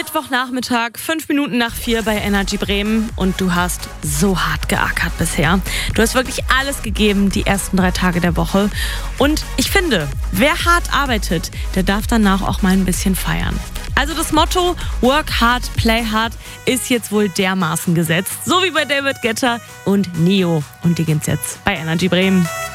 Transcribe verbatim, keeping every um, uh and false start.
Mittwochnachmittag, fünf Minuten nach vier bei Energy Bremen und du hast so hart geackert bisher. Du hast wirklich alles gegeben, die ersten drei Tage der Woche. Und ich finde, wer hart arbeitet, der darf danach auch mal ein bisschen feiern. Also das Motto Work hard, play hard ist jetzt wohl dermaßen gesetzt. So wie bei David Guetta und Neo. Und die geht's jetzt bei Energy Bremen.